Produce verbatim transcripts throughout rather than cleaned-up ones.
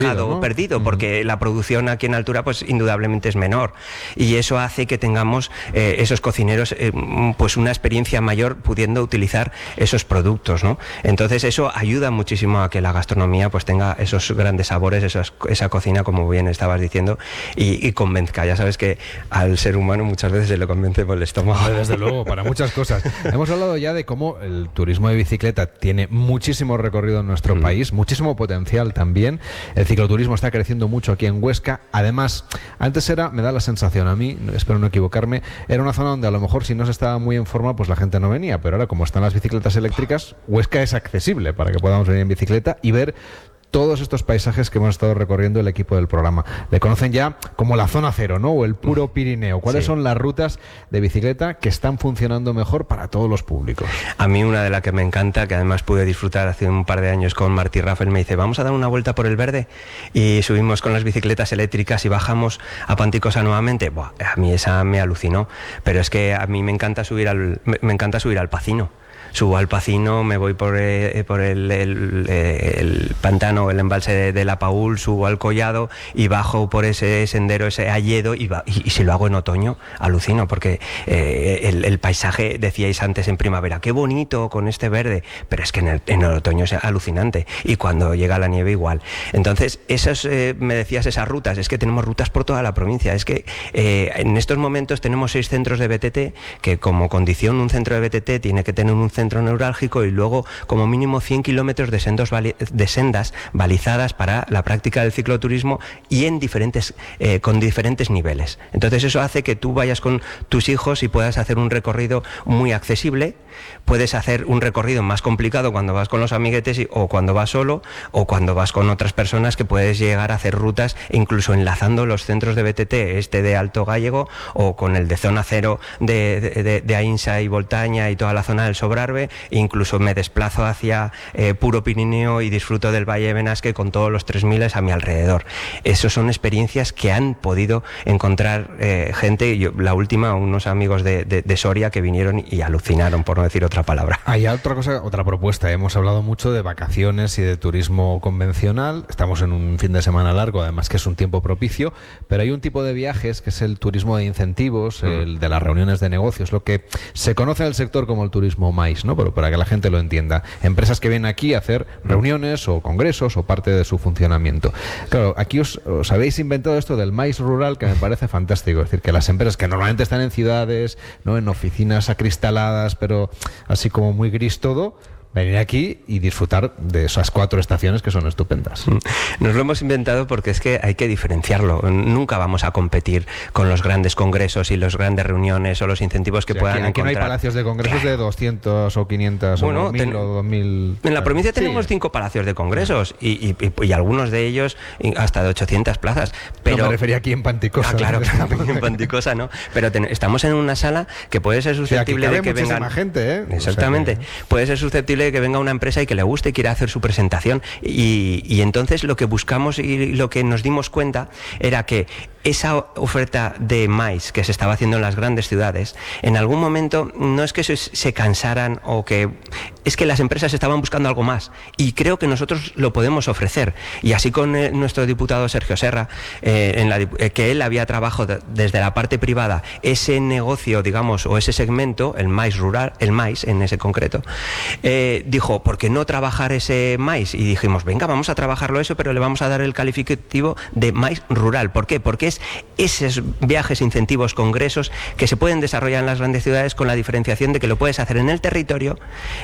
¿no? perdido, porque uh-huh. la producción aquí en altura pues indudablemente es menor, y eso hace que tengamos eh, esos cocineros eh, pues una experiencia mayor pudiendo utilizar esos productos, ¿no? Entonces eso ayuda muchísimo a que la gastronomía pues tenga esos grandes sabores, esos, esa cocina, como bien estabas diciendo, y, y convenzca. Ya sabes que al ser humano muchas veces se lo convence por el estómago. Desde luego, para muchas cosas. Hemos hablado ya de cómo el turismo de bicicleta tiene muchísimo recorrido en nuestro mm. país, muchísimo potencial también. El cicloturismo está creciendo mucho aquí en Huesca. Además, antes era, me da la sensación a mí, espero no equivocarme, era una zona donde a lo mejor si no se estaba muy en forma, pues la gente no venía. Pero ahora, como están las bicicletas eléctricas, Huesca es accesible para que podamos venir en bicicleta y ver todos estos paisajes que hemos estado recorriendo el equipo del programa. Le conocen ya como la zona cero, ¿no? O el puro Pirineo. ¿Cuáles sí. son las rutas de bicicleta que están funcionando mejor para todos los públicos? A mí una de las que me encanta, que además pude disfrutar hace un par de años con Martí Rafael, me dice, vamos a dar una vuelta por el Verde, y subimos con las bicicletas eléctricas y bajamos a Panticosa nuevamente. Buah, a mí esa me alucinó, pero es que a mí me encanta subir al, me, me encanta subir al Pacino. Subo al Pacino, me voy por, eh, por el, el, el pantano, el embalse de, de la Paúl, subo al Collado y bajo por ese sendero, ese Alledo, y, va, y, y si lo hago en otoño, alucino, porque eh, el, el paisaje, decíais antes en primavera, qué bonito con este verde, pero es que en el, en el otoño es alucinante, y cuando llega la nieve igual. Entonces, esos, eh, me decías esas rutas, es que tenemos rutas por toda la provincia, es que eh, en estos momentos tenemos seis centros de B T T, que como condición un centro de B T T tiene que tener un centro centro neurálgico y luego como mínimo cien kilómetros de, sendos bali- de sendas balizadas para la práctica del cicloturismo y en diferentes, eh, con diferentes niveles. Entonces eso hace que tú vayas con tus hijos y puedas hacer un recorrido muy accesible. Puedes hacer un recorrido más complicado cuando vas con los amiguetes y, o cuando vas solo o cuando vas con otras personas, que puedes llegar a hacer rutas incluso enlazando los centros de B T T, este de Alto Gállego o con el de Zona Cero de, de, de, de Ainsa y Voltaña y toda la zona del Sobrarbe. Incluso me desplazo hacia eh, puro Pirineo y disfruto del Valle de Benasque con todos los tres mil a mi alrededor. Esas son experiencias que han podido encontrar eh, gente. Yo, la última, unos amigos de, de, de Soria que vinieron y alucinaron, por no decir otra palabra. Hay otra cosa, otra propuesta. Hemos hablado mucho de vacaciones y de turismo convencional. Estamos en un fin de semana largo, además que es un tiempo propicio, pero hay un tipo de viajes que es el turismo de incentivos, mm. el de las reuniones de negocios, lo que se conoce en el sector como el turismo MAIS, ¿no? Pero para que la gente lo entienda. Empresas que vienen aquí a hacer reuniones o congresos o parte de su funcionamiento. Claro, aquí os, os habéis inventado esto del MAIS rural, que me parece fantástico. Es decir, que las empresas que normalmente están en ciudades, ¿no? En oficinas acristaladas, pero así como muy gris todo, venir aquí y disfrutar de esas cuatro estaciones que son estupendas. Nos lo hemos inventado porque es que hay que diferenciarlo. Nunca vamos a competir con los grandes congresos y las grandes reuniones o los incentivos que o sea, puedan aquí, aquí encontrar. No hay palacios de congresos de doscientos o quinientos bueno, o mil ten... o dos mil. En la provincia sí. tenemos cinco palacios de congresos y, y, y, y algunos de ellos hasta de ochocientas plazas. Pero... No, me refería aquí en Panticosa. Ah, claro, ¿no? En Panticosa, ¿no? Pero ten... estamos en una sala que puede ser susceptible sí, de que vengan... gente, ¿eh? Exactamente. O sea que... Puede ser susceptible de que venga una empresa y que le guste y quiera hacer su presentación y, y entonces lo que buscamos y lo que nos dimos cuenta era que esa oferta de MAIS que se estaba haciendo en las grandes ciudades, en algún momento no es que se, se cansaran o que... es que las empresas estaban buscando algo más y creo que nosotros lo podemos ofrecer. Y así con eh, nuestro diputado Sergio Serra, eh, en la, eh, que él había trabajado de, desde la parte privada ese negocio, digamos, o ese segmento, el MAIS rural, el MAIS en ese concreto, eh, dijo, ¿por qué no trabajar ese MAIS? Y dijimos, venga, vamos a trabajarlo eso, pero le vamos a dar el calificativo de MAIS rural. ¿Por qué? Porque es esos viajes, incentivos, congresos que se pueden desarrollar en las grandes ciudades con la diferenciación de que lo puedes hacer en el territorio,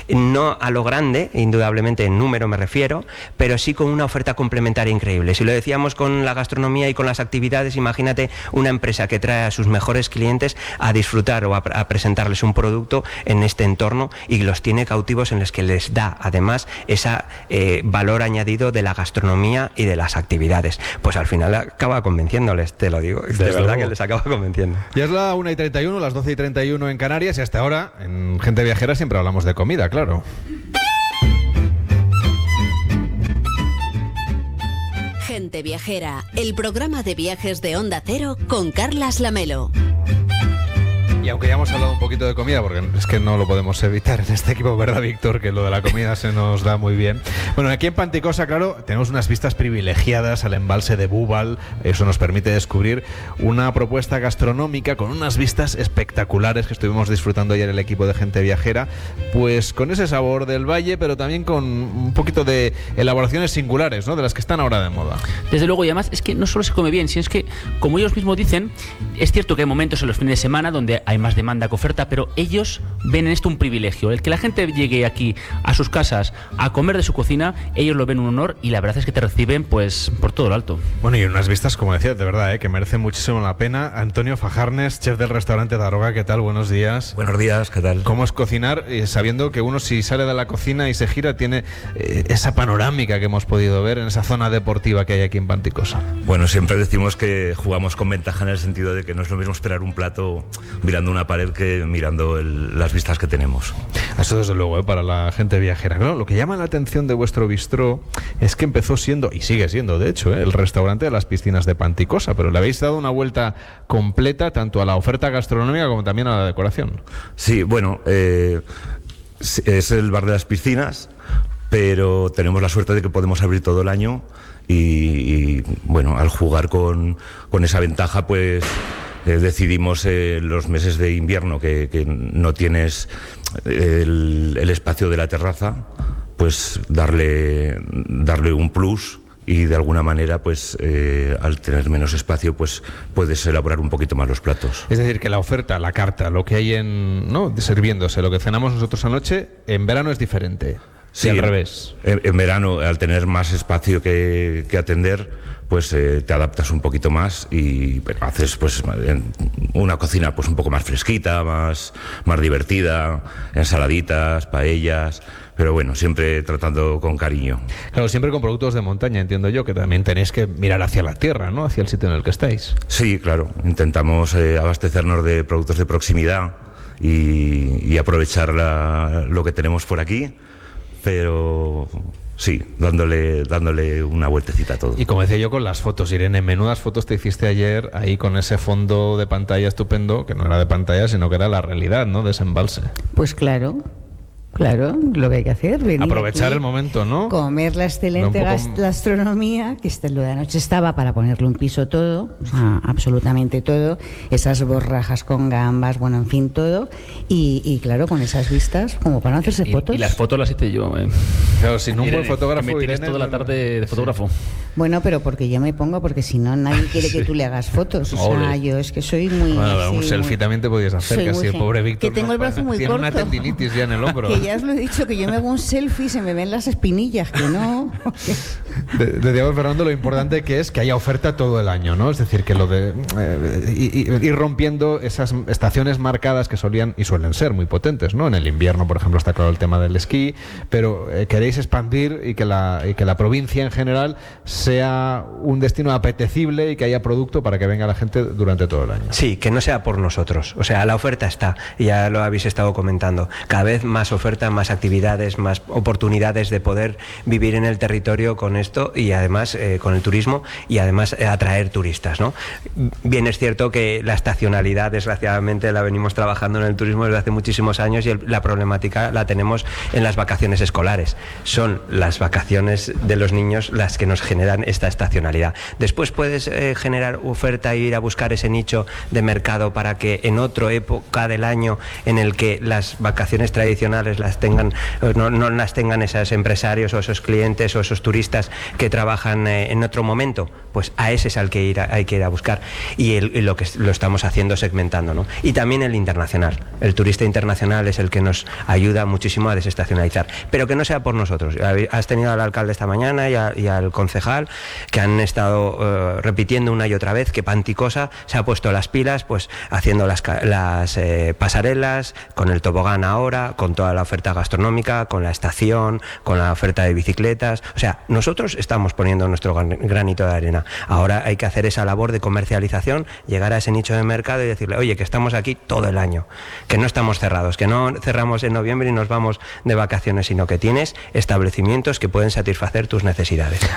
no a lo grande, indudablemente en número me refiero, pero sí con una oferta complementaria increíble. Si lo decíamos con la gastronomía y con las actividades, imagínate una empresa que trae a sus mejores clientes a disfrutar o a, a presentarles un producto en este entorno y los tiene cautivos, en los que les da además ese eh, valor añadido de la gastronomía y de las actividades. Pues al final acaba convenciéndoles, te lo digo, de Desde verdad luego. Que les acaba convenciendo. Ya es la una y treinta y uno, las doce y treinta y uno en Canarias, y hasta ahora en Gente Viajera siempre hablamos de comida, claro. Gente Viajera, el programa de viajes de Onda Cero con Carlas Lamelo. Y aunque ya hemos hablado un poquito de comida, porque es que no lo podemos evitar en este equipo, ¿verdad, Víctor? Que lo de la comida se nos da muy bien. Bueno, aquí en Panticosa, claro, tenemos unas vistas privilegiadas al embalse de Búbal. Eso nos permite descubrir una propuesta gastronómica con unas vistas espectaculares que estuvimos disfrutando ayer el equipo de Gente Viajera, pues con ese sabor del valle, pero también con un poquito de elaboraciones singulares, ¿no? De las que están ahora de moda. Desde luego, y además es que no solo se come bien, sino es que, como ellos mismos dicen, es cierto que hay momentos en los fines de semana donde hay más demanda que oferta, pero ellos ven en esto un privilegio. El que la gente llegue aquí a sus casas a comer de su cocina, ellos lo ven un honor y la verdad es que te reciben pues por todo lo alto. Bueno, y unas vistas, como decía, de verdad, ¿eh? que merecen muchísimo la pena. Antonio Fajarnes, chef del restaurante Daroga, ¿qué tal? Buenos días. Buenos días, ¿qué tal? ¿Cómo es cocinar eh, sabiendo que uno, si sale de la cocina y se gira, tiene eh, esa panorámica que hemos podido ver en esa zona deportiva que hay aquí en Panticosa? Bueno, siempre decimos que jugamos con ventaja en el sentido de que no es lo mismo esperar un plato mirando una pared que mirando el, las vistas que tenemos. Eso desde luego, ¿eh? Para la gente viajera. Claro, lo que llama la atención de vuestro bistró es que empezó siendo, y sigue siendo de hecho, ¿eh? el restaurante de las piscinas de Panticosa, pero le habéis dado una vuelta completa tanto a la oferta gastronómica como también a la decoración. Sí, bueno, eh, es el bar de las piscinas, pero tenemos la suerte de que podemos abrir todo el año y, y bueno, al jugar con, con esa ventaja, pues eh, decidimos eh, los meses de invierno que, que no tienes el, el espacio de la terraza, pues darle, darle un plus. Y de alguna manera, pues eh, al tener menos espacio, pues puedes elaborar un poquito más los platos. Es decir, que la oferta, la carta, lo que hay en, ¿no? sirviéndose, lo que cenamos nosotros anoche, en verano es diferente. Sí, y al revés. En, en verano, al tener más espacio que, que atender, pues eh, te adaptas un poquito más y bueno, haces pues una cocina pues un poco más fresquita, más, más divertida, ensaladitas, paellas. Pero bueno, siempre tratando con cariño. Claro, siempre con productos de montaña, entiendo yo, que también tenéis que mirar hacia la tierra, ¿no? Hacia el sitio en el que estáis. Sí, claro. Intentamos eh, abastecernos de productos de proximidad y, y aprovechar la, lo que tenemos por aquí, pero sí, dándole, dándole una vueltecita a todo. Y como decía yo con las fotos, Irene, menudas fotos te hiciste ayer ahí con ese fondo de pantalla estupendo, que no era de pantalla, sino que era la realidad, ¿no? De ese embalse. Pues claro. Claro, lo que hay que hacer, venir aprovechar aquí, el momento, ¿no? Comer la excelente poco... gastronomía, que este, lo de anoche estaba para ponerle un piso todo, o sea, absolutamente todo, esas borrajas con gambas, bueno, en fin, todo, y, y claro, con esas vistas, como para no hacerse y, fotos. Y las fotos las hice yo, ¿eh? Claro, sin un Irene, buen fotógrafo, me tienes Irene, toda la tarde de fotógrafo. Sí. Bueno, pero porque yo me pongo, porque si no nadie quiere que tú le hagas fotos, o Ole. sea, yo es que soy muy... Bueno, sí, un selfie muy, también te podías hacer, casi el pobre Víctor. Que tengo no, el brazo muy tiene corto. Tiene una tendinitis ya en el hombro. Que ya os lo he dicho, que yo me hago un selfie y se me ven las espinillas, que no... Decíamos, Fernando, lo importante que es que haya oferta todo el año, ¿no? Es decir, que lo de eh, ir, ir rompiendo esas estaciones marcadas que solían y suelen ser muy potentes, ¿no? En el invierno, por ejemplo, está claro el tema del esquí, pero eh, queréis expandir y que, la, y que la provincia en general sea un destino apetecible y que haya producto para que venga la gente durante todo el año. Sí, que no sea por nosotros. O sea, la oferta está, y ya lo habéis estado comentando. Cada vez más oferta, más actividades, más oportunidades de poder vivir en el territorio con esto y además eh, con el turismo y además eh, atraer turistas, ¿no? Bien es cierto que la estacionalidad, desgraciadamente, la venimos trabajando en el turismo desde hace muchísimos años y el, la problemática la tenemos en las vacaciones escolares. Son las vacaciones de los niños las que nos generan esta estacionalidad. Después puedes eh, generar oferta e ir a buscar ese nicho de mercado para que en otra época del año en el que las vacaciones tradicionales las tengan, no, no las tengan esos empresarios o esos clientes o esos turistas que trabajan eh, en otro momento, pues a ese es al que ir a, hay que ir a buscar y, el, y lo que lo estamos haciendo segmentando, ¿no? Y también el internacional, el turista internacional es el que nos ayuda muchísimo a desestacionalizar, pero que no sea por nosotros. Has tenido al alcalde esta mañana y, a, y al concejal que han estado uh, repitiendo una y otra vez que Panticosa se ha puesto las pilas, pues haciendo las, las eh, pasarelas, con el tobogán ahora, con toda la oferta gastronómica, con la estación, con la oferta de bicicletas. O sea, nosotros estamos poniendo nuestro granito de arena. Ahora hay que hacer esa labor de comercialización, llegar a ese nicho de mercado y decirle, oye, que estamos aquí todo el año, que no estamos cerrados, que no cerramos en noviembre y nos vamos de vacaciones, sino que tienes establecimientos que pueden satisfacer tus necesidades. Antonio, y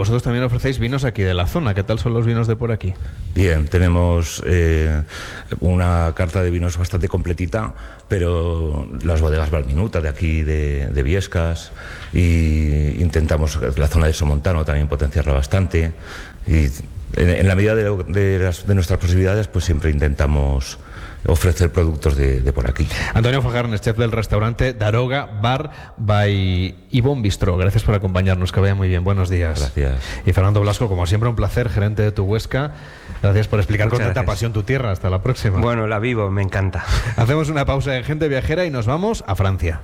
vosotros también ofrecéis vinos aquí de la zona. ¿Qué tal son los vinos de por aquí? Bien, tenemos eh, una carta de vinos bastante completita, pero las bodegas Valminuta de aquí de, de Viescas, y intentamos la zona de Somontano también potenciarla bastante, y en, en la medida de, lo, de, las, de nuestras posibilidades pues siempre intentamos ofrecer productos de, de por aquí. Antonio Fajarnes, chef del restaurante Daroga Bar by Ibon Bistro. Gracias por acompañarnos, que vaya muy bien. Buenos días. Gracias. Y Fernando Blasco, como siempre, un placer, gerente de Tu Huesca. Gracias por explicar Muchas con tanta gracias. pasión tu tierra. Hasta la próxima. Bueno, la vivo, me encanta. Hacemos una pausa en Gente Viajera y nos vamos a Francia.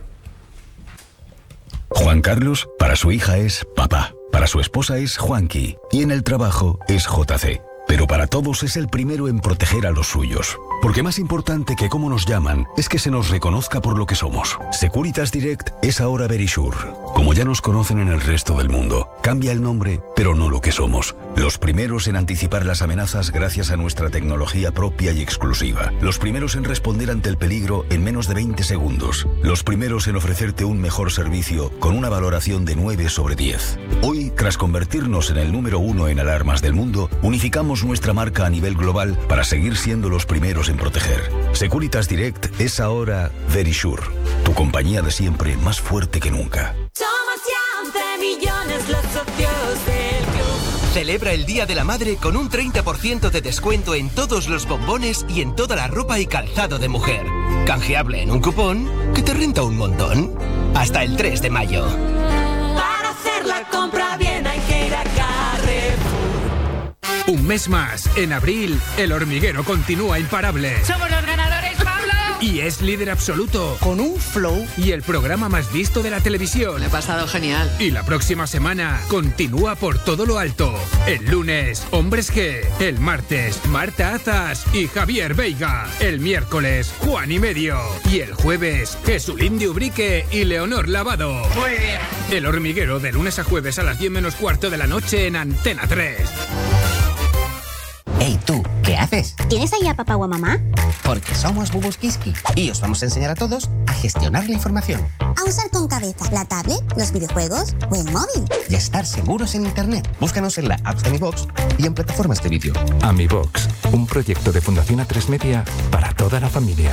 Juan Carlos, para su hija es papá, para su esposa es Juanqui y en el trabajo es J C. Pero para todos es el primero en proteger a los suyos. Porque más importante que cómo nos llaman es que se nos reconozca por lo que somos. Securitas Direct es ahora Verisure. Como ya nos conocen en el resto del mundo, cambia el nombre, pero no lo que somos. Los primeros en anticipar las amenazas gracias a nuestra tecnología propia y exclusiva. Los primeros en responder ante el peligro en menos de veinte segundos. Los primeros en ofrecerte un mejor servicio con una valoración de nueve sobre diez. Hoy, tras convertirnos en el número uno en alarmas del mundo, unificamos nuestra marca a nivel global para seguir siendo los primeros en proteger. Securitas Direct es ahora Verisure, tu compañía de siempre más fuerte que nunca. Somos ya once millones los socios del club. Celebra el Día de la Madre con un treinta por ciento de descuento en todos los bombones y en toda la ropa y calzado de mujer. Canjeable en un cupón que te renta un montón. Hasta el tres de mayo. Para hacer la compra bien hay que ir a Carrefour. Un mes más, en abril, El Hormiguero continúa imparable. ¡Somos los ganadores, Pablo! Y es líder absoluto. Con un flow. Y el programa más visto de la televisión. Me he pasado genial. Y la próxima semana, continúa por todo lo alto. El lunes, Hombres G. El martes, Marta Azas y Javier Veiga. El miércoles, Juan y Medio. Y el jueves, Jesulín de Ubrique y Leonor Lavado. Muy bien. El Hormiguero, de lunes a jueves a las diez menos cuarto de la noche en Antena tres. Hey, tú, ¿qué haces? ¿Tienes ahí a papá o a mamá? Porque somos Bubus Kiski y os vamos a enseñar a todos a gestionar la información. A usar con cabeza la tablet, los videojuegos o el móvil. Y a estar seguros en Internet. Búscanos en la app de AmiBox y en plataformas de vídeo. AmiBox, un proyecto de Fundación A tres Media para toda la familia.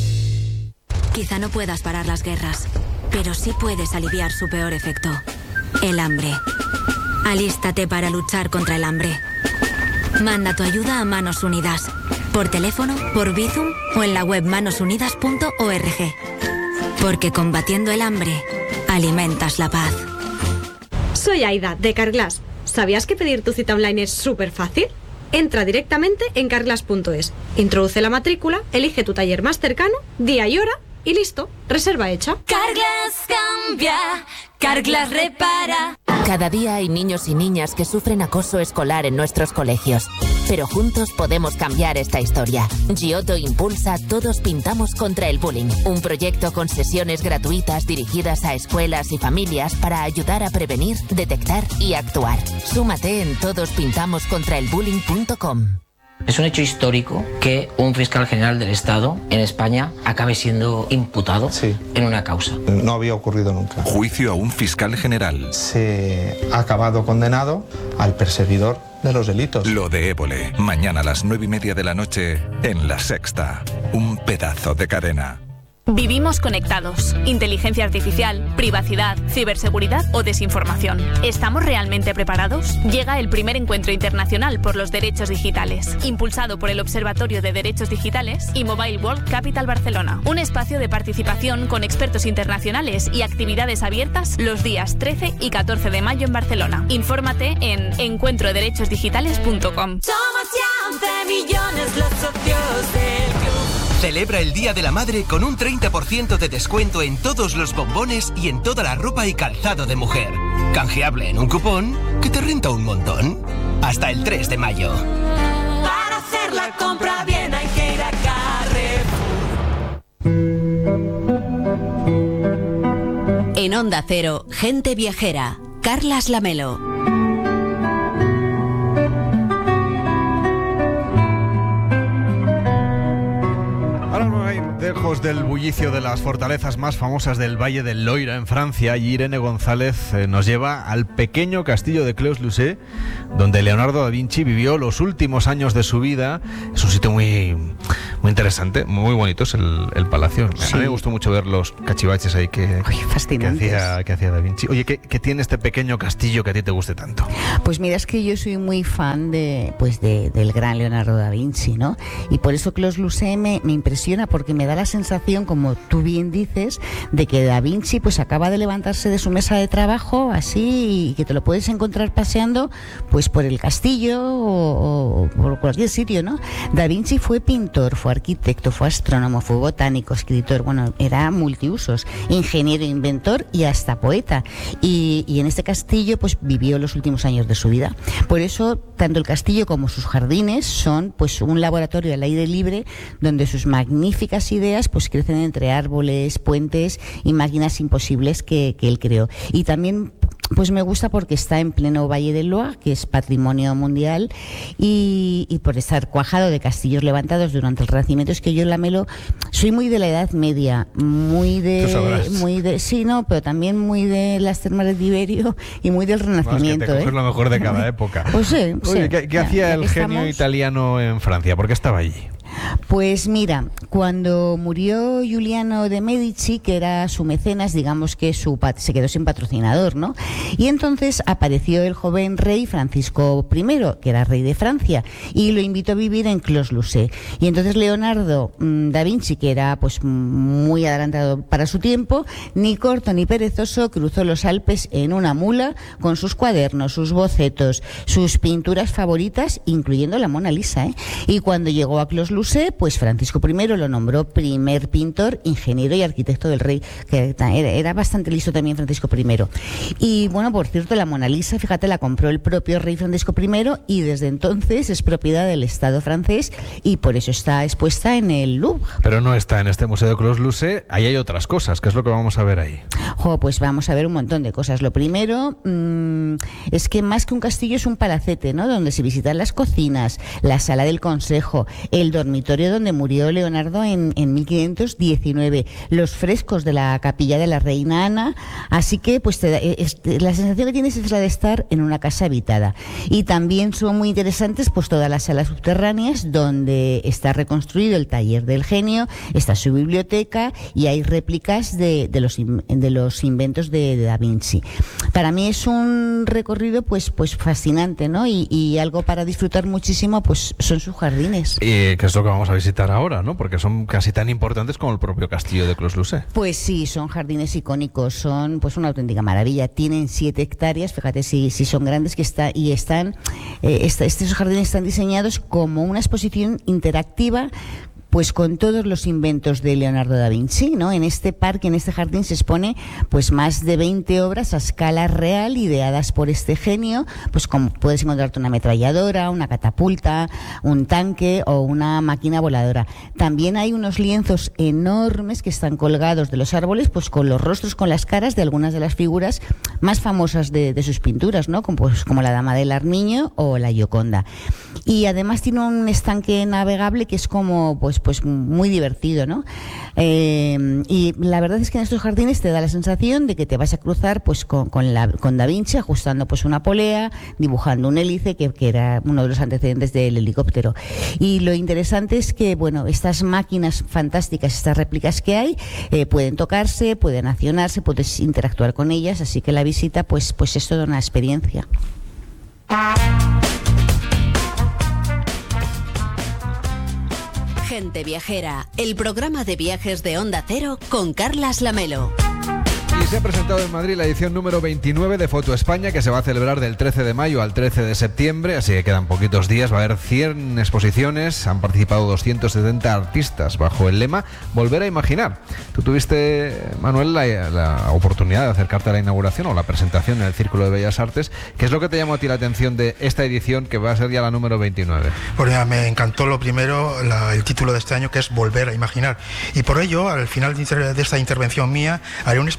Quizá no puedas parar las guerras, pero sí puedes aliviar su peor efecto, el hambre. Alístate para luchar contra el hambre. Manda tu ayuda a Manos Unidas, por teléfono, por Bizum o en la web manos unidas punto org. Porque combatiendo el hambre, alimentas la paz. Soy Aida, de Carglass. ¿Sabías que pedir tu cita online es súper fácil? Entra directamente en carglass punto es, introduce la matrícula, elige tu taller más cercano, día y hora y listo, reserva hecha. Carglass cambia, Carglass repara. Cada día hay niños y niñas que sufren acoso escolar en nuestros colegios. Pero juntos podemos cambiar esta historia. Giotto impulsa Todos Pintamos contra el Bullying, un proyecto con sesiones gratuitas dirigidas a escuelas y familias para ayudar a prevenir, detectar y actuar. Súmate en todos pintamos contra el bullying punto com. Es un hecho histórico que un fiscal general del Estado en España acabe siendo imputado sí. en una causa. No había ocurrido nunca. Juicio a un fiscal general. Se ha acabado condenado al perseguidor de los delitos. Lo de Évole, mañana a las nueve y media de la noche en La Sexta. Un pedazo de cadena. Vivimos conectados. Inteligencia artificial, privacidad, ciberseguridad o desinformación. ¿Estamos realmente preparados? Llega el primer encuentro internacional por los derechos digitales, impulsado por el Observatorio de Derechos Digitales y Mobile World Capital Barcelona. Un espacio de participación con expertos internacionales y actividades abiertas los días trece y catorce de mayo en Barcelona. Infórmate en encuentro derechos digitales punto com. Somos ya once millones los socios del club. Celebra el Día de la Madre con un treinta por ciento de descuento en todos los bombones y en toda la ropa y calzado de mujer. Canjeable en un cupón que te renta un montón. Hasta el tres de mayo. Para hacer la compra bien hay que ir a Carrefour. En Onda Cero, Gente Viajera, Carlas Lamelo. Dejo lejos del bullicio de las fortalezas más famosas del Valle del Loira, en Francia. Allí Irene González eh, nos lleva al pequeño castillo de Clos-Lucé, donde Leonardo da Vinci vivió los últimos años de su vida. Es un sitio muy, muy interesante, muy bonito es el, el palacio. Sí. A mí me gustó mucho ver los cachivaches ahí que, Uy, que, hacía, que hacía da Vinci. Oye, ¿qué, ¿qué tiene este pequeño castillo que a ti te guste tanto? Pues mira, es que yo soy muy fan de, pues de, del gran Leonardo da Vinci, ¿no? Y por eso Clos-Lucé me, me impresiona, porque me da la sensación, como tú bien dices, de que da Vinci pues acaba de levantarse de su mesa de trabajo así, y que te lo puedes encontrar paseando pues por el castillo o, o por cualquier sitio, ¿no? Da Vinci fue pintor, fue arquitecto, fue astrónomo, fue botánico, escritor, bueno, era multiusos, ingeniero, inventor y hasta poeta. Y, y en este castillo pues vivió los últimos años de su vida. Por eso tanto el castillo como sus jardines son pues un laboratorio al aire libre, donde sus magníficas ideas pues crecen entre árboles, puentes y máquinas imposibles que, que él creó. Y también pues me gusta porque está en pleno Valle del Loire, que es patrimonio mundial, y, y por estar cuajado de castillos levantados durante el Renacimiento. Es que yo, Lamelo, soy muy de la Edad Media, muy de, muy de, sí, no, pero también muy de las termas de Tiberio y muy del Renacimiento. Más que te ¿eh? lo mejor de cada época. Pues sí, Oye, sí, ¿qué, qué ya, hacía ya el genio estamos... italiano en Francia? ¿Por qué estaba allí? Pues mira, cuando murió Giuliano de Medici, que era su mecenas, digamos que su pat- se quedó sin patrocinador, ¿no? Y entonces apareció el joven rey Francisco primero, que era rey de Francia, y lo invitó a vivir en Clos-Lucé. Y entonces Leonardo mmm, da Vinci, que era pues muy adelantado para su tiempo, ni corto ni perezoso, cruzó los Alpes en una mula con sus cuadernos, sus bocetos, sus pinturas favoritas, incluyendo la Mona Lisa, ¿eh? Y cuando llegó a Clos-Lucé, pues Francisco primero lo nombró primer pintor, ingeniero y arquitecto del rey, que era, era bastante listo también Francisco primero. Y bueno, por cierto, la Mona Lisa, fíjate, la compró el propio rey Francisco primero y desde entonces es propiedad del Estado francés y por eso está expuesta en el Louvre. Pero no está en este Museo de Clos-Lucé, ahí hay otras cosas, ¿qué es lo que vamos a ver ahí? Jo, pues vamos a ver un montón de cosas. Lo primero mmm, es que más que un castillo es un palacete, ¿no? Donde se visitan las cocinas, la sala del consejo, el dormitorio donde murió Leonardo en, en mil quinientos diecinueve, los frescos de la capilla de la reina Ana, así que pues te da, es, la sensación que tienes es la de estar en una casa habitada. Y también son muy interesantes pues todas las salas subterráneas donde está reconstruido el taller del genio, está su biblioteca y hay réplicas de, de, los, de los inventos de, de Da Vinci. Para mí es un recorrido pues, pues fascinante, ¿no? Y, y algo para disfrutar muchísimo pues son sus jardines. ¿Y qué es lo que vamos a visitar ahora, no? Porque son casi tan importantes como el propio castillo de Clos-Lucé. Pues sí, son jardines icónicos, son pues una auténtica maravilla. Tienen siete hectáreas, fíjate si, si son grandes, que está, y están, eh, esta, estos jardines están diseñados como una exposición interactiva, pues con todos los inventos de Leonardo da Vinci, ¿no? En este parque, en este jardín se expone pues más de veinte obras a escala real ideadas por este genio, pues como puedes encontrarte una ametralladora, una catapulta, un tanque o una máquina voladora. También hay unos lienzos enormes que están colgados de los árboles, pues con los rostros, con las caras de algunas de las figuras más famosas de, de sus pinturas, ¿no? Como, pues, como la Dama del Armiño o la Gioconda. Y además tiene un estanque navegable que es como pues pues muy divertido, ¿no? Eh, y la verdad es que en estos jardines te da la sensación de que te vas a cruzar pues con, con, la, con Da Vinci ajustando pues una polea, dibujando un hélice que, que era uno de los antecedentes del helicóptero. Y lo interesante es que, bueno, estas máquinas fantásticas, estas réplicas que hay, eh, pueden tocarse, pueden accionarse, puedes interactuar con ellas, así que la visita pues, pues es toda una experiencia. Gente Viajera, el programa de viajes de Onda Cero con Carlas Lamelo. Y se ha presentado en Madrid la edición número veintinueve de Foto España, que se va a celebrar del trece de mayo al trece de septiembre, así que quedan poquitos días. Va a haber cien exposiciones, han participado doscientos setenta artistas bajo el lema Volver a Imaginar. Tú tuviste, Manuel, la, la oportunidad de acercarte a la inauguración o la presentación en el Círculo de Bellas Artes. ¿Qué es lo que te llamó a ti la atención de esta edición, que va a ser ya la número veintinueve? Pues mira, me encantó lo primero, la, el título de este año, que es Volver a Imaginar. Y por ello, al final de, inter, de esta intervención mía, haré un experimento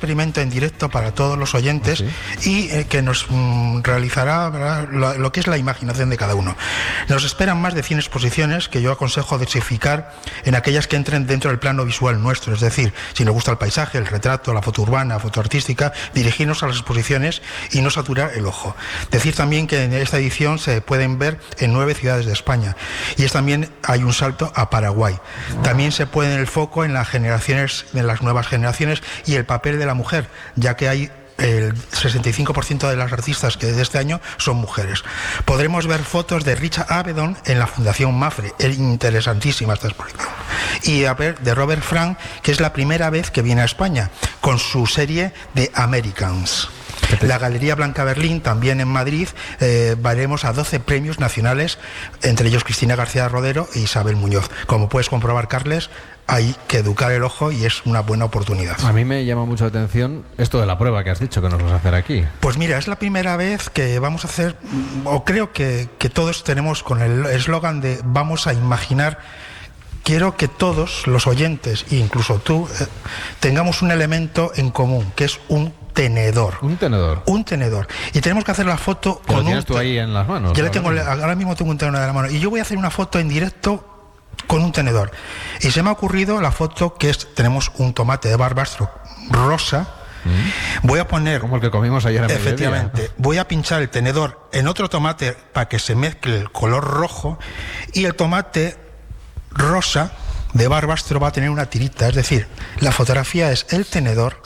en directo para todos los oyentes ¿Ah, sí? y eh, que nos mm, realizará ¿verdad? Lo, lo que es la imaginación de cada uno. Nos esperan más de cien exposiciones que yo aconsejo diversificar en aquellas que entren dentro del plano visual nuestro, es decir, si nos gusta el paisaje, el retrato, la foto urbana, foto artística, dirigirnos a las exposiciones y no saturar el ojo. Decir también que en esta edición se pueden ver en nueve ciudades de España y es también hay un salto a Paraguay. También se pone el foco en las generaciones, en las nuevas generaciones y el papel de la mujer, ya que hay el sesenta y cinco por ciento de las artistas que de este año son mujeres. Podremos ver fotos de Richard Avedon en la Fundación Mafre, es interesantísima esta exposición. Y a ver, de Robert Frank, que es la primera vez que viene a España, con su serie de Americans. La Galería Blanca Berlín, también en Madrid, eh, veremos a doce premios nacionales, entre ellos Cristina García Rodero e Isabel Muñoz. Como puedes comprobar, Carles, hay que educar el ojo y es una buena oportunidad. A mí me llama mucho la atención esto de la prueba que has dicho que nos vas a hacer aquí. Pues mira, es la primera vez que vamos a hacer, o creo que, que todos tenemos con el eslogan de vamos a imaginar. Quiero que todos los oyentes, e incluso tú, eh, tengamos un elemento en común, que es un tenedor. Un tenedor. Un tenedor. Y tenemos que hacer la foto con un... ¿Lo tienes tú ahí en las manos? Yo le tengo, ahora mismo tengo un tenedor en la mano. Y yo voy a hacer una foto en directo con un tenedor. Y se me ha ocurrido la foto que es, tenemos un tomate de barbastro rosa. Mm. Voy a poner... Como el que comimos ayer en efectivamente, mediodía. Voy a pinchar el tenedor en otro tomate para que se mezcle el color rojo. Y el tomate rosa de barbastro va a tener una tirita. Es decir, la fotografía es el tenedor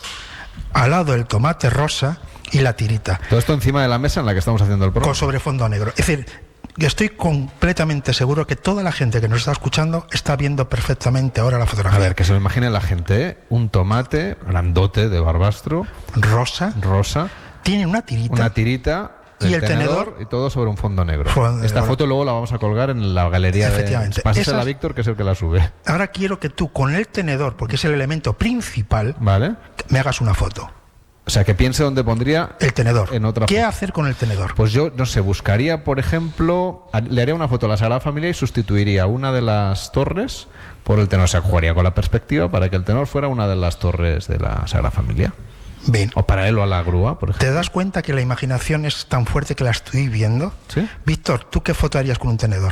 al lado del tomate rosa y la tirita. Todo esto encima de la mesa en la que estamos haciendo el programa. Con sobre fondo negro. Es decir, estoy completamente seguro que toda la gente que nos está escuchando está viendo perfectamente ahora la fotografía. A ver, que se lo imagine la gente, ¿eh? Un tomate grandote de barbastro. Rosa. Rosa. Tiene una tirita. Una tirita. Y el tenedor, tenedor y todo sobre un fondo negro. Fondo, Esta bueno. foto luego la vamos a colgar en la galería efectivamente. de... Pásasela Esas... a Víctor, que es el que la sube. Ahora quiero que tú con el tenedor, porque es el elemento principal, ¿vale?, me hagas una foto. O sea, que piense dónde pondría el tenedor. En otra ¿Qué foto. hacer con el tenedor? Pues yo, no sé, buscaría, por ejemplo, le haría una foto a la Sagrada Familia y sustituiría una de las torres por el tenor. O sea, jugaría con la perspectiva para que el tenor fuera una de las torres de la Sagrada Familia. Bien. O paralelo a la grúa, por ejemplo. ¿Te das cuenta que la imaginación es tan fuerte que la estoy viendo? Sí. Víctor, ¿tú qué foto harías con un tenedor?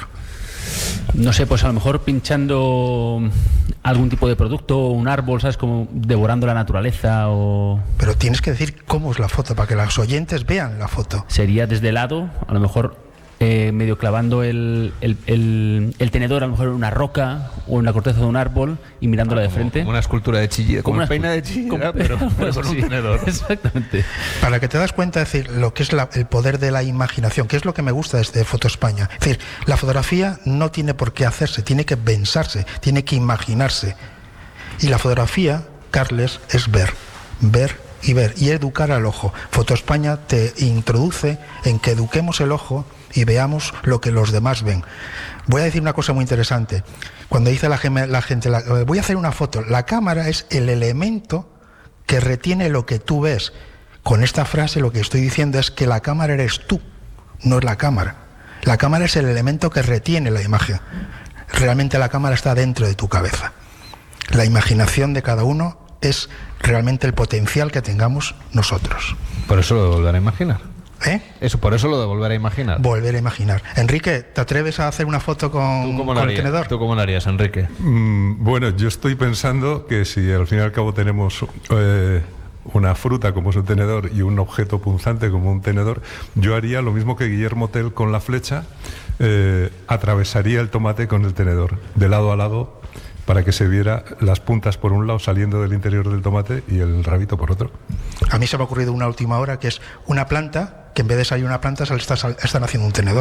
No sé, pues a lo mejor pinchando algún tipo de producto, un árbol, ¿sabes? Como devorando la naturaleza o... Pero tienes que decir cómo es la foto para que los oyentes vean la foto. Sería desde lado, a lo mejor eh, medio clavando el, el, el, el tenedor, a lo mejor en una roca o en la corteza de un árbol y mirándola ah, de como, frente. Como una escultura de chillida, como, como una peina de chillida, pero, pero con sí, un tenedor. Exactamente. Para que te das cuenta, es decir, lo que es la, el poder de la imaginación, que es lo que me gusta desde Foto España. Es decir, la fotografía no tiene por qué hacerse, tiene que pensarse, tiene que imaginarse. Y la fotografía, Carles, es ver, ver y ver, y educar al ojo. Foto España te introduce en que eduquemos el ojo y veamos lo que los demás ven. Voy a decir una cosa muy interesante. Cuando dice la, la gente, la, voy a hacer una foto, la cámara es el elemento que retiene lo que tú ves. Con esta frase lo que estoy diciendo es que la cámara eres tú, no es la cámara. La cámara es el elemento que retiene la imagen. Realmente la cámara está dentro de tu cabeza. La imaginación de cada uno es realmente el potencial que tengamos nosotros. Por eso lo de volver a imaginar. ¿Eh? Eso, por eso lo de volver a imaginar. Volver a imaginar. Enrique, ¿te atreves a hacer una foto con, con el tenedor? ¿Tú cómo lo harías, Enrique? Mm, bueno, yo estoy pensando que si al fin y al cabo tenemos eh, una fruta como es un tenedor y un objeto punzante como un tenedor, yo haría lo mismo que Guillermo Tell con la flecha, eh, atravesaría el tomate con el tenedor, de lado a lado, para que se viera las puntas por un lado saliendo del interior del tomate y el rabito por otro. A mí se me ha ocurrido una última hora, que es una planta, que en vez de salir una planta, están haciendo un tenedor.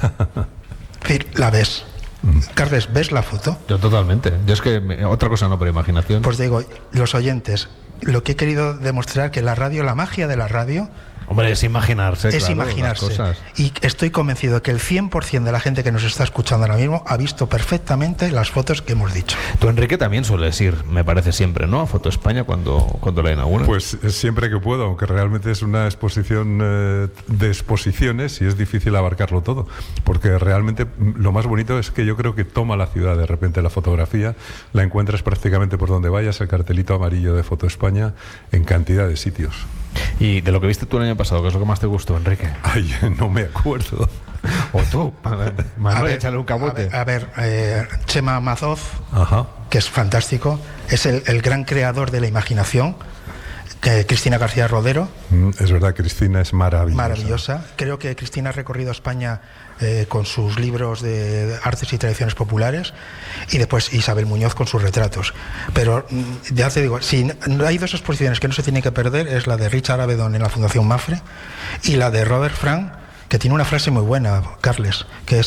Es decir, la ves. Mm. Carles, ¿ves la foto? Yo totalmente. Yo es que me, otra cosa no, pero imaginación. Pues digo, los oyentes, lo que he querido demostrar, que la radio, la magia de la radio, Hombre, es imaginarse, es claro, imaginarse. las cosas. Y estoy convencido de que el cien por ciento de la gente que nos está escuchando ahora mismo ha visto perfectamente las fotos que hemos dicho. Tú, Enrique, también sueles ir, me parece siempre, ¿no?, a Foto España cuando, cuando la inauguran. Pues siempre que puedo, aunque realmente es una exposición eh, de exposiciones y es difícil abarcarlo todo, porque realmente lo más bonito es que yo creo que toma la ciudad de repente la fotografía, la encuentras prácticamente por donde vayas, el cartelito amarillo de Foto España en cantidad de sitios. Y de lo que viste tú el año pasado, ¿qué es lo que más te gustó, Enrique? Ay, no me acuerdo. O tú, Manuel, échale un capote. A ver, a ver eh, Chema Mazoz, Ajá. que es fantástico, es el, el gran creador de la imaginación. Que Cristina García Rodero. Mm, es verdad, Cristina es maravillosa. Maravillosa. Creo que Cristina ha recorrido España eh, con sus libros de artes y tradiciones populares, y después Isabel Muñoz con sus retratos. Pero mm, ya te digo, si hay dos exposiciones que no se tienen que perder, es la de Richard Avedon en la Fundación Mafre y la de Robert Frank, que tiene una frase muy buena, Carles, que es